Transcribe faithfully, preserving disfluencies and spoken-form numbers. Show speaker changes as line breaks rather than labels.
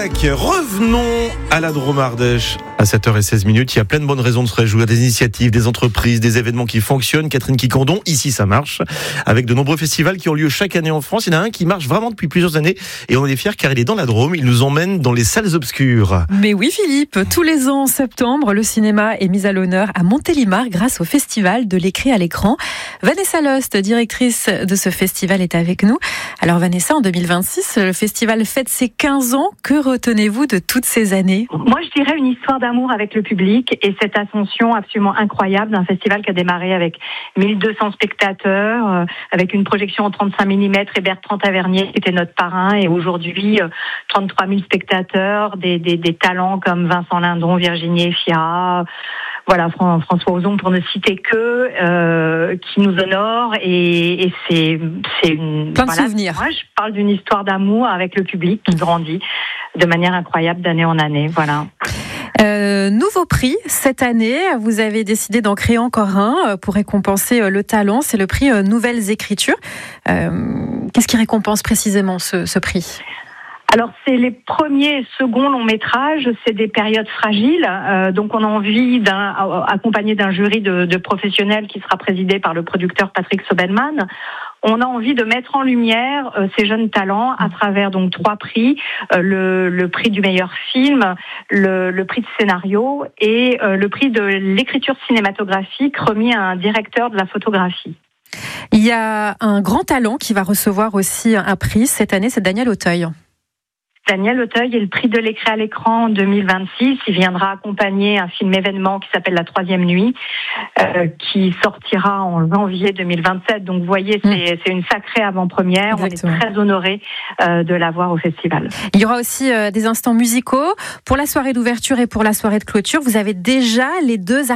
Balek, revenons à la Drôme Ardèche à sept heures seize. Il y a plein de bonnes raisons de se réjouir, des initiatives, des entreprises, des événements qui fonctionnent. Catherine Quicandon, ici ça marche, avec de nombreux festivals qui ont lieu chaque année en France. Il y en a un qui marche vraiment depuis plusieurs années et on en est fiers car il est dans la Drôme. Il nous emmène dans les salles obscures.
Mais oui Philippe, tous les ans en septembre, le cinéma est mis à l'honneur à Montélimar grâce au festival de l'écrit à l'écran. Vanessa Lost, directrice de ce festival, est avec nous. Alors Vanessa, en deux mille vingt-six, le festival fête ses quinze ans. Que retenez-vous de toutes ces années ?
Moi, je dirais une histoire d'amour avec le public et cette ascension absolument incroyable d'un festival qui a démarré avec mille deux cents spectateurs, euh, avec une projection en trente-cinq millimètres et Bertrand Tavernier qui était notre parrain, et aujourd'hui euh, trente-trois mille spectateurs, des, des, des talents comme Vincent Lindon, Virginie Efira, voilà, François Ozon pour ne citer que, euh, qui nous honore, et, et c'est, c'est une...
Plein de
voilà,
souvenirs.
Moi, je parle d'une histoire d'amour avec le public qui grandit de manière incroyable d'année en année, voilà.
Euh, nouveau prix cette année, vous avez décidé d'en créer encore un pour récompenser le talent, c'est le prix Nouvelles Écritures. Euh, qu'est-ce qui récompense précisément ce, ce prix ?
Alors, c'est les premiers et seconds longs métrages, c'est des périodes fragiles, euh, donc on a envie d'un, accompagné d'un jury de, de professionnels qui sera présidé par le producteur Patrick Sobenman. On a envie de mettre en lumière euh, ces jeunes talents à travers donc trois prix, euh, le, le prix du meilleur film, le, le prix de scénario et euh, le prix de l'écriture cinématographique remis à un directeur de la photographie.
Il y a un grand talent qui va recevoir aussi un prix cette année, c'est Daniel Auteuil.
Daniel Auteuil est le prix de l'écrit à l'écran en deux mille vingt-six. Il viendra accompagner un film événement qui s'appelle La Troisième Nuit, euh, qui sortira en janvier deux mille vingt-sept. Donc, vous voyez, c'est, mmh. c'est une sacrée avant-première. Exactement. On est très honorés euh, de l'avoir au festival.
Il y aura aussi euh, des instants musicaux pour la soirée d'ouverture et pour la soirée de clôture. Vous avez déjà les deux artistes